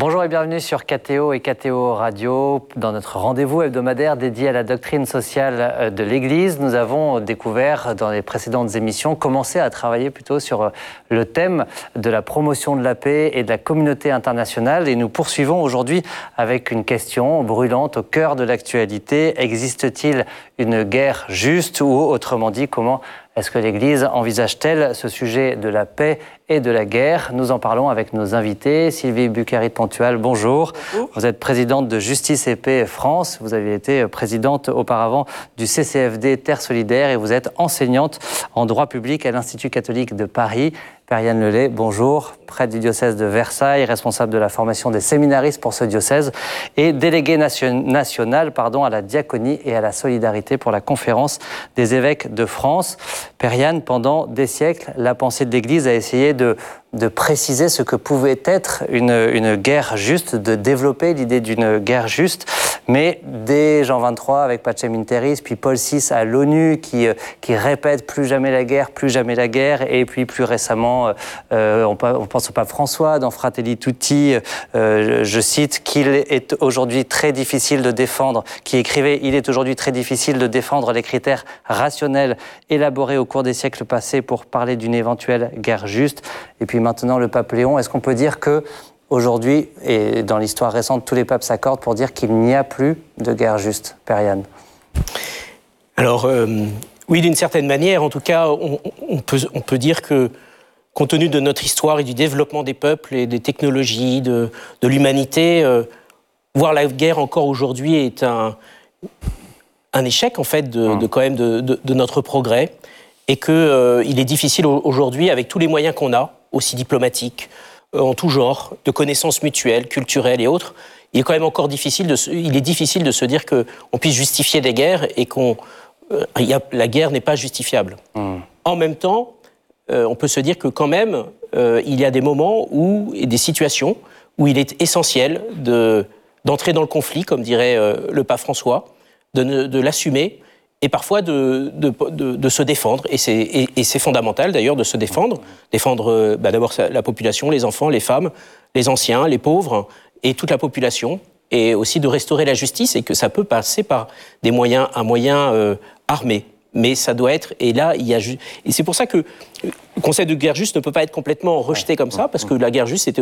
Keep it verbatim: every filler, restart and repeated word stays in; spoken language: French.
Bonjour et bienvenue sur K T O et K T O Radio. Dans notre rendez-vous hebdomadaire dédié à la doctrine sociale de l'Église, nous avons découvert dans les précédentes émissions, commencé à travailler plutôt sur le thème de la promotion de la paix et de la communauté internationale. Et nous poursuivons aujourd'hui avec une question brûlante au cœur de l'actualité. Existe-t-il une guerre juste, ou autrement dit, comment est-ce que l'Église envisage-t-elle ce sujet de la paix et de la guerre? Nous en parlons avec nos invités. Sylvie Bucquerit-Pontual, bonjour. bonjour. Vous êtes présidente de Justice et Paix France. Vous avez été présidente auparavant du C C F D Terre Solidaire et vous êtes enseignante en droit public à l'Institut catholique de Paris. Père-Yann Lelay, bonjour, prêtre du diocèse de Versailles, responsable de la formation des séminaristes pour ce diocèse et délégué nation, national pardon, à la diaconie et à la solidarité pour la conférence des évêques de France. Père-Yann, pendant des siècles, la pensée de l'Église a essayé de, de préciser ce que pouvait être une, une guerre juste, de développer l'idée d'une guerre juste. Mais dès Jean vingt-trois avec Pacem in Terris, puis Paul six à l'ONU qui, qui répète plus jamais la guerre, plus jamais la guerre, et puis plus récemment, euh, on, on pense au pape François dans Fratelli Tutti, euh, je cite, qu'il est aujourd'hui très difficile de défendre, qui écrivait « Il est aujourd'hui très difficile de défendre les critères rationnels élaborés au cours des siècles passés pour parler d'une éventuelle guerre juste ». Et puis maintenant le pape Léon, est-ce qu'on peut dire que aujourd'hui, et dans l'histoire récente, tous les papes s'accordent pour dire qu'il n'y a plus de guerre juste, Père-Yann? Alors, euh, oui, d'une certaine manière, en tout cas, on, on, peut, on peut dire que, compte tenu de notre histoire et du développement des peuples et des technologies, de, de l'humanité, euh, voir la guerre encore aujourd'hui est un, un échec, en fait, de, de, quand même de, de, de notre progrès, et qu'il euh, est difficile aujourd'hui, avec tous les moyens qu'on a, aussi diplomatiques, en tout genre, de connaissances mutuelles, culturelles et autres, il est quand même encore difficile de se, il est difficile de se dire qu'on puisse justifier des guerres et qu'on euh, y a, la guerre n'est pas justifiable. Mmh. En même temps, euh, on peut se dire que quand même, euh, il y a des moments où, et des situations où il est essentiel de, d'entrer dans le conflit, comme dirait euh, le pape François, de, de l'assumer, et parfois de, de, de, de se défendre. Et c'est, et, et c'est fondamental d'ailleurs de se défendre. Défendre bah, d'abord la population, les enfants, les femmes, les anciens, les pauvres, et toute la population. Et aussi de restaurer la justice, et que ça peut passer par des moyens, un moyen euh, armé. Mais ça doit être... Et là, il y a... Et c'est pour ça que le concept de guerre juste ne peut pas être complètement rejeté comme ça, parce que la guerre juste, c'était